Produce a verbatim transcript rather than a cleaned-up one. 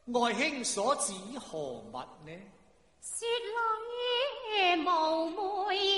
愛卿所指何物呢？ 雪裏無梅